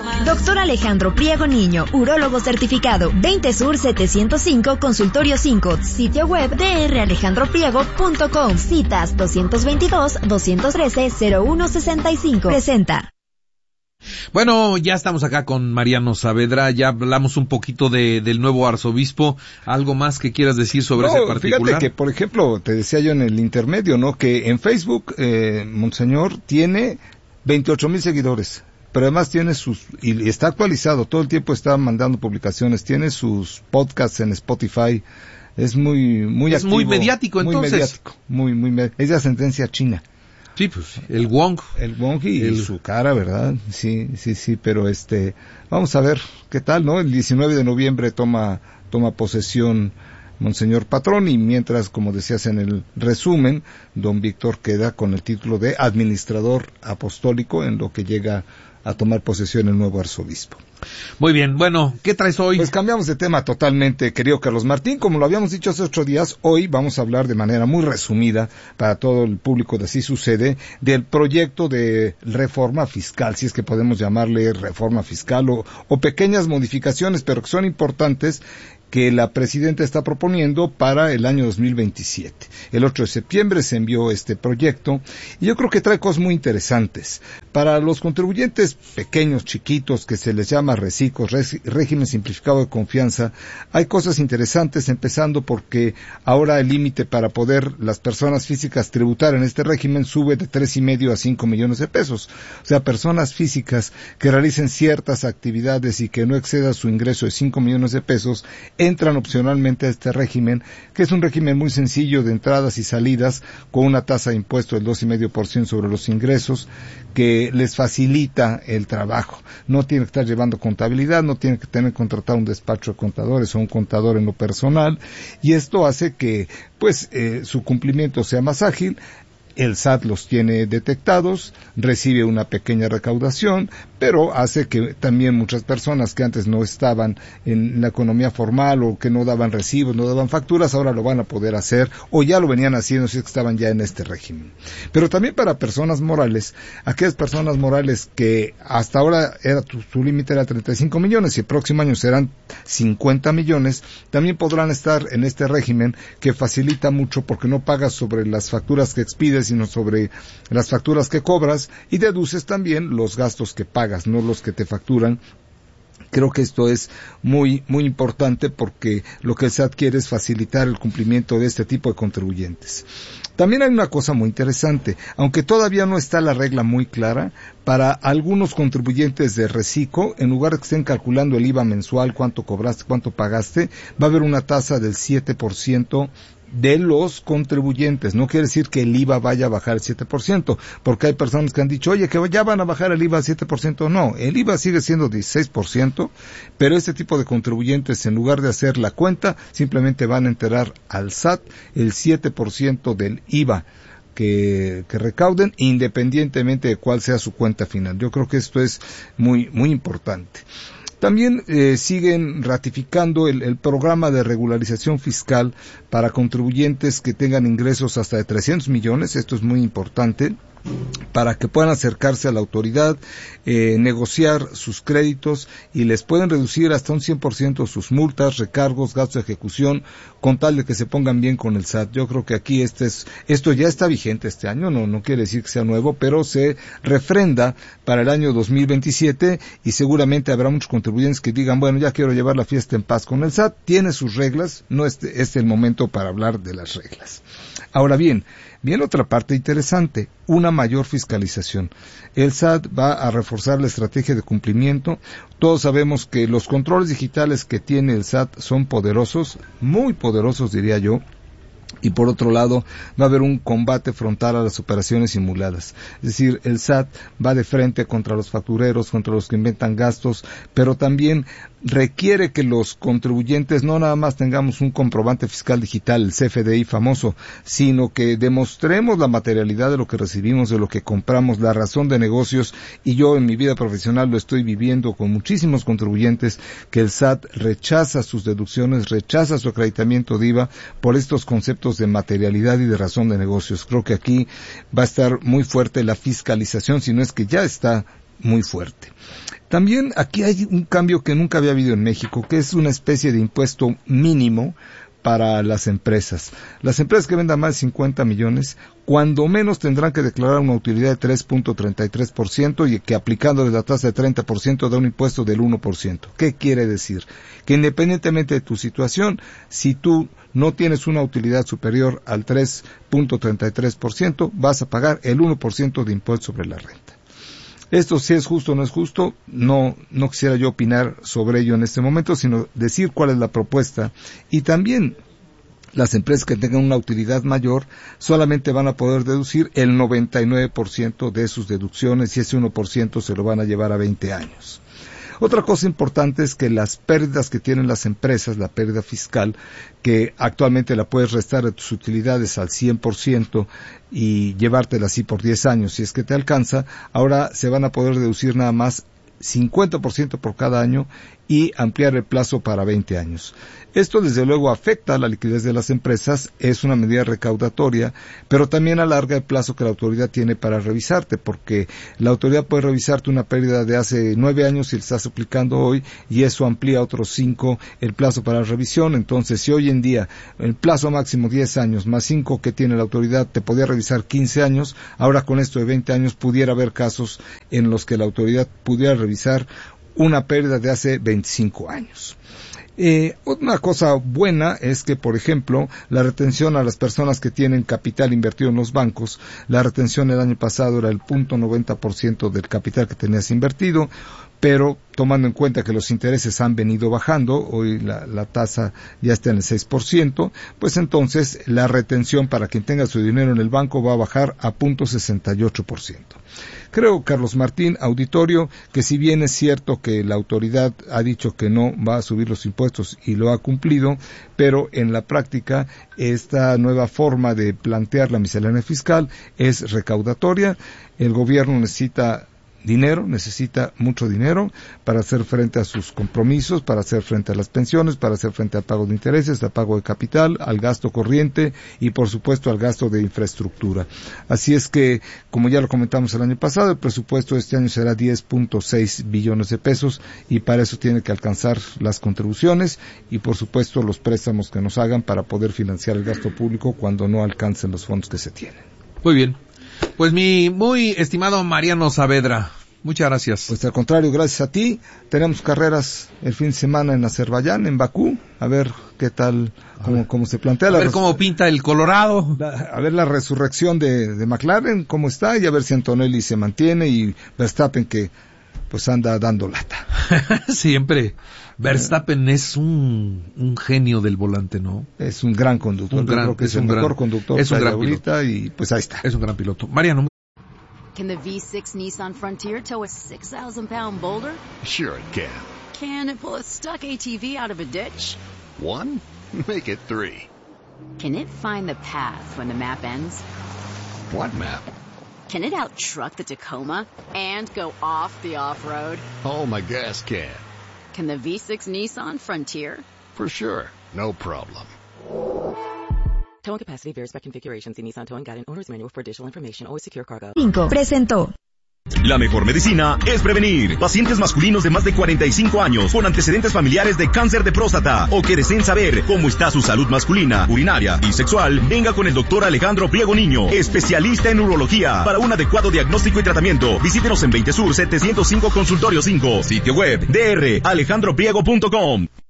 Doctor Alejandro Priego Niño, urólogo certificado, 20 Sur 705, Consultorio 5, sitio web dralejandropriego.com, citas 222-213-0165. Presenta. Bueno, ya estamos acá con Mariano Saavedra, ya hablamos un poquito del nuevo arzobispo. ¿Algo más que quieras decir sobre ese particular? Fíjate que, por ejemplo, te decía yo en el intermedio, ¿no? Que en Facebook, Monseñor tiene 28,000 seguidores. Pero además tiene y está actualizado, todo el tiempo está mandando publicaciones, tiene sus podcasts en Spotify, es muy activo. Muy mediático, entonces. Muy mediático, es de ascendencia china. Sí, pues, el Wong y su cara, ¿verdad? Sí, pero vamos a ver qué tal, ¿no? El 19 de noviembre toma posesión Monseñor Patrón, y mientras, como decías en el resumen, don Víctor queda con el título de administrador apostólico en lo que llega a tomar posesión el nuevo arzobispo. Muy bien, bueno, ¿qué traes hoy? Pues cambiamos de tema totalmente, querido Carlos Martín. Como lo habíamos dicho hace 8 días, hoy vamos a hablar de manera muy resumida, para todo el público de Así Sucede, del proyecto de reforma fiscal, si es que podemos llamarle reforma fiscal, o pequeñas modificaciones, pero que son importantes, que la presidenta está proponiendo para el año 2027. El 8 de septiembre se envió este proyecto y yo creo que trae cosas muy interesantes. Para los contribuyentes pequeños, chiquitos, que se les llama recicos, régimen simplificado de confianza, hay cosas interesantes, empezando porque ahora el límite para poder las personas físicas tributar en este régimen sube de 3,5 a 5 millones de pesos. O sea, personas físicas que realicen ciertas actividades y que no exceda su ingreso de 5 millones de pesos, entran opcionalmente a este régimen, que es un régimen muy sencillo de entradas y salidas, con una tasa de impuesto del 2,5% sobre los ingresos, que les facilita el trabajo. No tiene que estar llevando contabilidad, no tiene que tener contratado un despacho de contadores o un contador en lo personal, y esto hace que, su cumplimiento sea más ágil. El SAT los tiene detectados, recibe una pequeña recaudación, pero hace que también muchas personas que antes no estaban en la economía formal, o que no daban recibos, no daban facturas, ahora lo van a poder hacer, o ya lo venían haciendo si es que estaban ya en este régimen. Pero también para personas morales, aquellas personas morales que hasta ahora su límite era 35 millones y el próximo año serán 50 millones, también podrán estar en este régimen, que facilita mucho porque no pagas sobre las facturas que expides, sino sobre las facturas que cobras, y deduces también los gastos que pagas, no los que te facturan. Creo que esto es muy importante, porque lo que el SAT quiere es facilitar el cumplimiento de este tipo de contribuyentes. También hay una cosa muy interesante, aunque todavía no está la regla muy clara, para algunos contribuyentes de reciclo, en lugar de que estén calculando el IVA mensual, cuánto cobraste, cuánto pagaste, va a haber una tasa del 7% de los contribuyentes. No quiere decir que el IVA vaya a bajar el 7%, porque hay personas que han dicho, oye, que ya van a bajar el IVA al 7%. No, el IVA sigue siendo 16%, pero este tipo de contribuyentes, en lugar de hacer la cuenta, simplemente van a enterar al SAT el 7% del IVA que recauden, independientemente de cuál sea su cuenta final. Yo creo que esto es muy importante. También siguen ratificando el programa de regularización fiscal para contribuyentes que tengan ingresos hasta de 300 millones, esto es muy importante, para que puedan acercarse a la autoridad, negociar sus créditos, y les pueden reducir hasta un 100% sus multas, recargos, gastos de ejecución, con tal de que se pongan bien con el SAT. Yo creo que aquí esto ya está vigente este año, no quiere decir que sea nuevo, pero se refrenda para el año 2027, y seguramente habrá muchos contribuyentes que digan, bueno, ya quiero llevar la fiesta en paz con el SAT. Tiene sus reglas, no es el momento para hablar de las reglas. Ahora bien, otra parte interesante, una mayor fiscalización. El SAT va a reforzar la estrategia de cumplimiento. Todos sabemos que los controles digitales que tiene el SAT son poderosos, muy poderosos diría yo. Y por otro lado, va a haber un combate frontal a las operaciones simuladas. Es decir, el SAT va de frente contra los factureros, contra los que inventan gastos, pero también requiere que los contribuyentes no nada más tengamos un comprobante fiscal digital, el CFDI famoso, sino que demostremos la materialidad de lo que recibimos, de lo que compramos, la razón de negocios. Y yo en mi vida profesional lo estoy viviendo con muchísimos contribuyentes, que el SAT rechaza sus deducciones, rechaza su acreditamiento de IVA por estos conceptos de materialidad y de razón de negocios. Creo que aquí va a estar muy fuerte la fiscalización, si no es que ya está muy fuerte. También aquí hay un cambio que nunca había habido en México, que es una especie de impuesto mínimo para las empresas. Las empresas que vendan más de 50 millones, cuando menos tendrán que declarar una utilidad de 3.33% y que aplicándole la tasa de 30% da un impuesto del 1%. ¿Qué quiere decir? Que independientemente de tu situación, si tú no tienes una utilidad superior al 3.33%, vas a pagar el 1% de impuesto sobre la renta. Esto si es justo o no es justo, no quisiera yo opinar sobre ello en este momento, sino decir cuál es la propuesta. Y también las empresas que tengan una utilidad mayor solamente van a poder deducir el 99% de sus deducciones y ese 1% se lo van a llevar a 20 años. Otra cosa importante es que las pérdidas que tienen las empresas, la pérdida fiscal, que actualmente la puedes restar de tus utilidades al 100% y llevártela así por 10 años si es que te alcanza, ahora se van a poder deducir nada más 50% por cada año y ampliar el plazo para 20 años. Esto desde luego afecta a la liquidez de las empresas, es una medida recaudatoria, pero también alarga el plazo que la autoridad tiene para revisarte, porque la autoridad puede revisarte una pérdida de hace 9 años si la estás aplicando hoy, y eso amplía otros 5 el plazo para revisión. Entonces, si hoy en día el plazo máximo 10 años más 5 que tiene la autoridad te podía revisar 15 años, ahora con esto de 20 años pudiera haber casos en los que la autoridad pudiera revisar una pérdida de hace 25 años. Una cosa buena es que, por ejemplo, la retención a las personas que tienen capital invertido en los bancos, la retención el año pasado era el 0.90% del capital que tenías invertido, pero tomando en cuenta que los intereses han venido bajando, hoy la tasa ya está en el 6%, pues entonces la retención para quien tenga su dinero en el banco va a bajar a 0.68%. Creo, Carlos Martín, auditorio, que si bien es cierto que la autoridad ha dicho que no va a subir los impuestos y lo ha cumplido, pero en la práctica esta nueva forma de plantear la miscelánea fiscal es recaudatoria. El gobierno necesita mucho dinero para hacer frente a sus compromisos, para hacer frente a las pensiones, para hacer frente al pago de intereses, al pago de capital, al gasto corriente y por supuesto al gasto de infraestructura. Así es que, como ya lo comentamos el año pasado, el presupuesto de este año será 10.6 billones de pesos y para eso tiene que alcanzar las contribuciones y por supuesto los préstamos que nos hagan para poder financiar el gasto público cuando no alcancen los fondos que se tienen. Muy bien. Pues mi muy estimado Mariano Saavedra, muchas gracias. Pues al contrario, gracias a ti. Tenemos carreras el fin de semana en Azerbaiyán, en Bakú. A ver qué tal, cómo se plantea. A ver cómo pinta el Colorado. A ver la resurrección de McLaren, cómo está, y a ver si Antonelli se mantiene y Verstappen que pues anda dando lata. Siempre. Verstappen es un genio del volante, ¿no? Es un gran conductor. Creo que es el mejor conductor es un gran ahorita y pues ahí está. Es un gran piloto. Mariano. Can the V6 Nissan Frontier tow a 6,000-pound boulder? Sure it can. Can it pull a stuck ATV out of a ditch? 1? Make it 3. Can it find the path when the map ends? What map? Can it out-truck the Tacoma and go off the off-road? Oh, my gas can. Can the V6 Nissan Frontier? For sure. No problem. Towing capacity varies by configuration. See Nissan Towing Guide and Owner's Manual for additional information. Always secure cargo. 5. Presentó. La mejor medicina es prevenir. Pacientes masculinos de más de 45 años con antecedentes familiares de cáncer de próstata o que deseen saber cómo está su salud masculina, urinaria y sexual, venga con el doctor Alejandro Pliego Niño, especialista en urología. Para un adecuado diagnóstico y tratamiento, visítenos en 20 Sur 705 Consultorio 5, sitio web dralejandropriego.com.